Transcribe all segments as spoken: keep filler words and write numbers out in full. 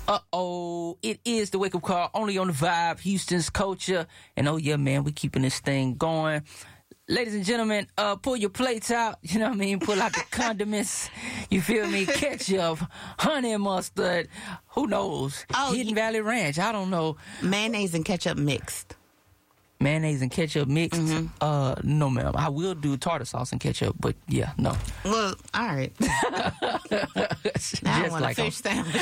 Uh-oh, it is the wake-up call, only on the Vibe, Houston's culture. And oh yeah, man, we keeping this thing going. Ladies and gentlemen, uh, pull your plates out, you know what I mean? Pull out the condiments, you feel me? Ketchup, honey mustard, who knows? Oh, Hidden you- Valley Ranch, I don't know. Mayonnaise and ketchup mixed. Mayonnaise and ketchup mixed? Mm-hmm. Uh, no, ma'am. I will do tartar sauce and ketchup, but yeah, no. Well, all right. Just I want like a fish sandwich.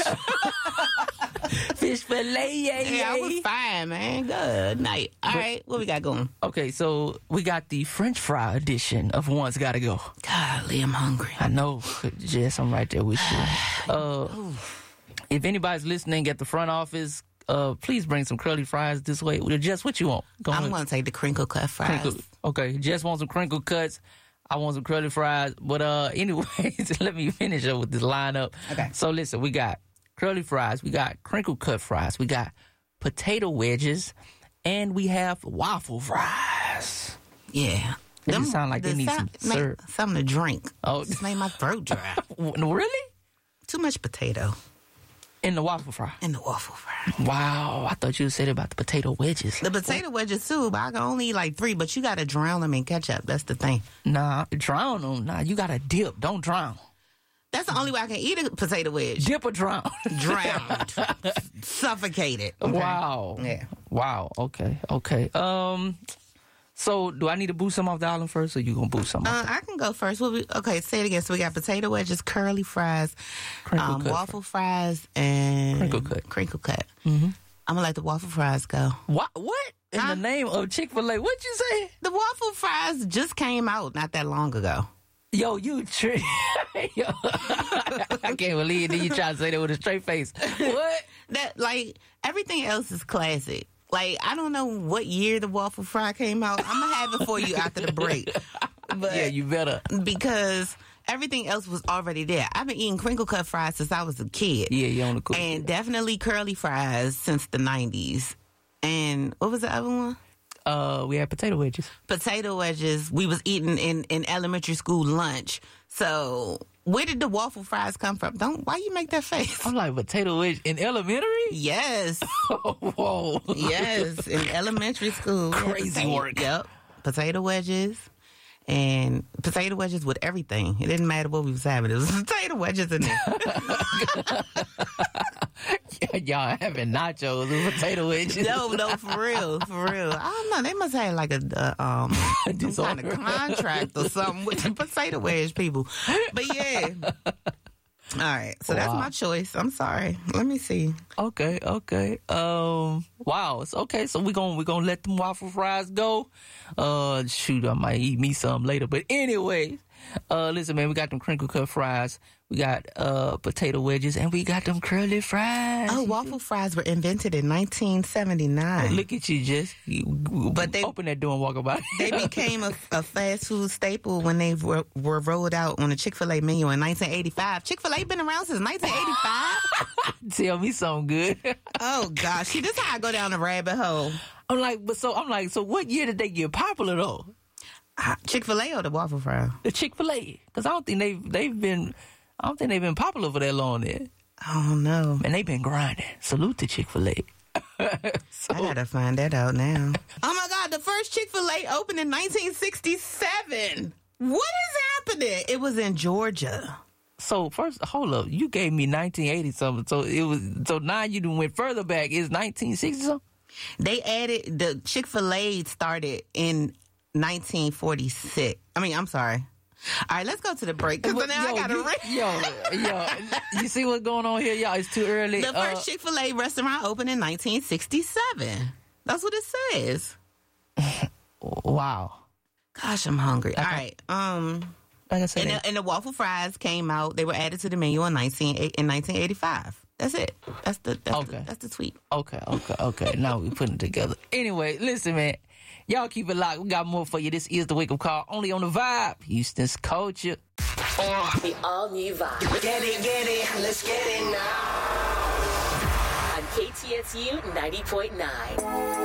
fish fillet, yeah, Yeah, I was fine, man. Good night. All right, what we got going? Okay, so we got the French fry edition of One's Gotta Go. Golly, I'm hungry. I know, Jess, I'm right there with you. Uh, if anybody's listening at the front office, uh, please bring some curly fries this way. Jess, what you want? Go I'm ahead. going to take the crinkle cut fries. Crinkle. Okay, Jess wants some crinkle cuts. I want some curly fries. But uh, anyways, let me finish up with this lineup. Okay. So listen, we got curly fries, we got crinkle cut fries, we got potato wedges, and we have waffle fries. Yeah. They just sound like they need some make syrup. something to drink. Oh. Just made my throat dry. Really? Too much potato In the waffle fry? in the waffle fry. Wow, I thought you said about the potato wedges. The potato wedges too, but I can only eat like three. But you got to drown them in ketchup. That's the thing. Nah, drown them. Nah, you gotta dip. Don't drown. That's the only way I can eat a potato wedge. Dip or drown. Drowned, suffocated. Okay. Wow. Yeah. Wow. Okay. Okay. Um. So, do I need to boost some off the island first, or you gonna boost some? Uh, off the- I can go first. What we, okay, say it again. So we got potato wedges, curly fries, Crinkle um, cut waffle fries, and Crinkle cut. Crinkle cut. Mm-hmm. I'm gonna let the waffle fries go. What? What? In Huh? the name of Chick-fil-A? What'd you say? The waffle fries just came out not that long ago. Yo, you tri- Yo. I can't believe it. You try to say that with a straight face. What? That like everything else is classic. Like I don't know what year the waffle fry came out. I'm gonna have it for you after the break. But Yeah, you better. because everything else was already there. I've been eating crinkle cut fries since I was a kid. Yeah, you on the cool. And definitely curly fries since the nineties. And what was the other one? Uh, we had potato wedges. Potato wedges we was eating in, in elementary school lunch. So where did the waffle fries come from? Don't why you make that face? I'm like, potato wedge in elementary? Yes. Whoa. Yes. In elementary school. we had Crazy potato- work. Yep. Potato wedges. And potato wedges with everything. It didn't matter what we was having. It was potato wedges in there. Y'all having nachos with potato wedges. No, no, for real, for real. I don't know. They must have like a uh, um some kind of Disorder. contract or something with the potato wedge people. But yeah. All right, so that's Wow. my choice. I'm sorry. Let me see. Okay, okay. Um, wow. It's okay. So we gonna we gonna let them waffle fries go. Uh, shoot, I might eat me some later. But anyway, uh, listen, man, we got them crinkle cut fries. We got uh potato wedges, and we got them curly fries. Oh, waffle fries were invented in nineteen seventy-nine. Look at you, just you, But they- open that door and walk about. They became a, a fast food staple when they were, were rolled out on the Chick-fil-A menu in nineteen eighty-five. Chick-fil-A been around since nineteen eighty-five? Tell me something good. Oh, gosh. See, this is how I go down the rabbit hole. I'm like, but so I'm like, so what year did they get popular though? Ah, Chick-fil-A or the waffle fry? The Chick-fil-A, because I don't think they've they've been, I don't think they've been popular for that long. There, I don't know. and they've been grinding. Salute to Chick-fil-A. so, I gotta find that out now. Oh my God, the first Chick-fil-A opened in nineteen sixty-seven. What is happening? It was in Georgia. so first, hold up, you gave me nineteen eighty something. So it was so now you done went further back. It's nineteen sixty something. They added, the Chick-fil-A started in nineteen forty-six. I mean, I'm sorry. All right, let's go to the break, because now I gotta you, read. yo, yo, you see what's going on here, y'all? It's too early. The first Uh, Chick-fil-A restaurant opened in nineteen sixty-seven. That's what it says. wow. Gosh, I'm hungry. All right. Um, Like I said, and the, and the waffle fries came out. They were added to the menu in nineteen in nineteen eighty-five. That's it. That's the that's, Okay. the, that's the tweet. Okay, okay, okay. Now we putting it together. Anyway, listen, man. Y'all keep it locked. We got more for you. This is the Wake Up Call, only on the Vibe, Houston's culture. The all-new Vibe. Get it, get it, let's get it now. On K T S U ninety point nine.